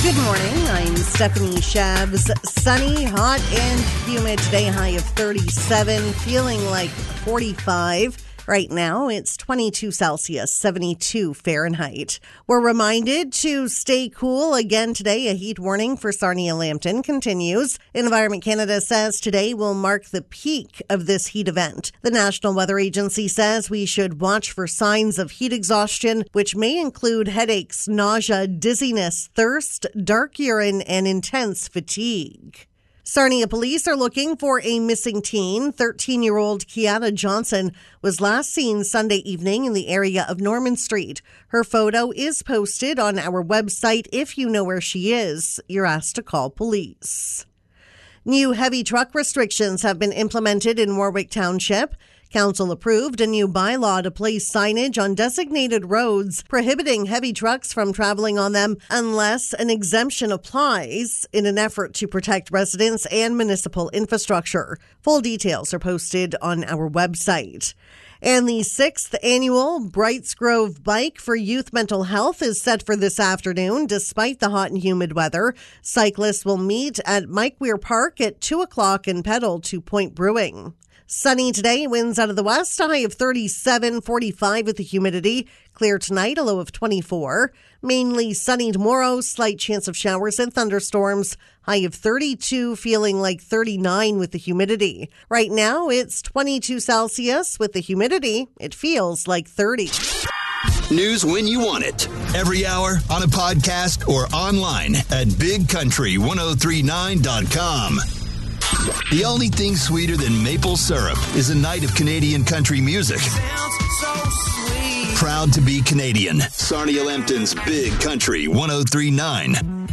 Good morning. I'm Stephanie Shabs. Sunny, hot, and humid today. High of 37, feeling like 45. Right now, it's 22 Celsius, 72 Fahrenheit. We're reminded to stay cool again today. A heat warning for Sarnia-Lambton continues. Environment Canada says today will mark the peak of this heat event. The National Weather Agency says we should watch for signs of heat exhaustion, which may include headaches, nausea, dizziness, thirst, dark urine, and intense fatigue. Sarnia police are looking for a missing teen. 13-year-old Kiana Johnson was last seen Sunday evening in the area of Norman Street. Her photo is posted on our website. If you know where she is, you're asked to call police. New heavy truck restrictions have been implemented in Warwick Township. Council approved a new bylaw to place signage on designated roads prohibiting heavy trucks from traveling on them unless an exemption applies in an effort to protect residents and municipal infrastructure. Full details are posted on our website. And the 6th annual Brights Grove Bike for Youth Mental Health is set for this afternoon. Despite the hot and humid weather, cyclists will meet at Mike Weir Park at 2 o'clock and pedal to Point Brewing. Sunny today, winds out of the west, a high of 37, 45 with the humidity. Clear tonight, a low of 24. Mainly sunny tomorrow, slight chance of showers and thunderstorms. High of 32, feeling like 39 with the humidity. Right now, it's 22 Celsius. With the humidity, it feels like 30. News when you want it. Every hour, on a podcast, or online at bigcountry1039.com. The only thing sweeter than maple syrup is a night of Canadian country music. Proud to be Canadian. Sarnia-Lambton's Big Country 1039.